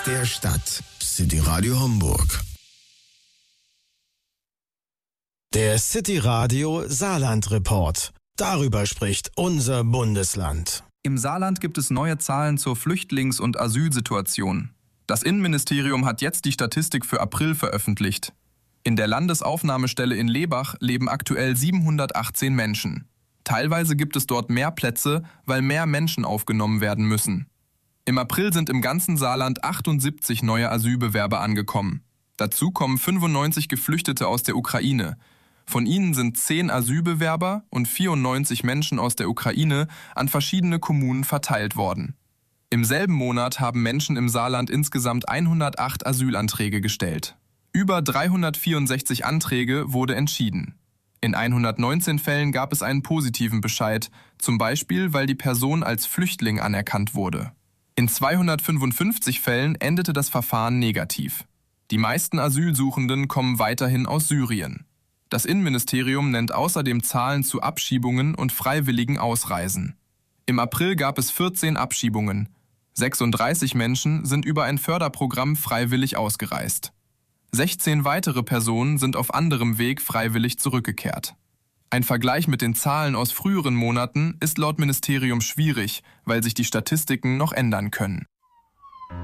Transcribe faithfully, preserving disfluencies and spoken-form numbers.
der Stadt. City Radio Homburg. Der City Radio Saarland Report. Darüber spricht unser Bundesland. Im Saarland gibt es neue Zahlen zur Flüchtlings- und Asylsituation. Das Innenministerium hat jetzt die Statistik für April veröffentlicht. In der Landesaufnahmestelle in Lebach leben aktuell siebenhundertachtzehn Menschen. Teilweise gibt es dort mehr Plätze, weil mehr Menschen aufgenommen werden müssen. Im April sind im ganzen Saarland achtundsiebzig neue Asylbewerber angekommen. Dazu kommen fünfundneunzig Geflüchtete aus der Ukraine. Von ihnen sind zehn Asylbewerber und vierundneunzig Menschen aus der Ukraine an verschiedene Kommunen verteilt worden. Im selben Monat haben Menschen im Saarland insgesamt hundertacht Asylanträge gestellt. Über dreihundertvierundsechzig Anträge wurde entschieden. In hundertneunzehn Fällen gab es einen positiven Bescheid, zum Beispiel, weil die Person als Flüchtling anerkannt wurde. In zweihundertfünfundfünfzig Fällen endete das Verfahren negativ. Die meisten Asylsuchenden kommen weiterhin aus Syrien. Das Innenministerium nennt außerdem Zahlen zu Abschiebungen und freiwilligen Ausreisen. Im April gab es vierzehn Abschiebungen. sechsunddreißig Menschen sind über ein Förderprogramm freiwillig ausgereist. sechzehn weitere Personen sind auf anderem Weg freiwillig zurückgekehrt. Ein Vergleich mit den Zahlen aus früheren Monaten ist laut Ministerium schwierig, weil sich die Statistiken noch ändern können.